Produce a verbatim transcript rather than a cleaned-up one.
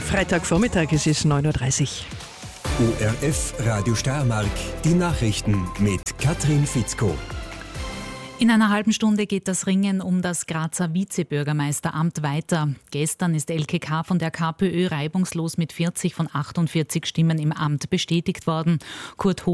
Freitagvormittag, es ist neun Uhr dreißig. O R F Radio Steiermark, die Nachrichten mit Katrin Fitzko. In einer halben Stunde geht das Ringen um das Grazer Vizebürgermeisteramt weiter. Gestern ist Elke K. von der KPÖ reibungslos mit vierzig von achtundvierzig Stimmen im Amt bestätigt worden. Kurt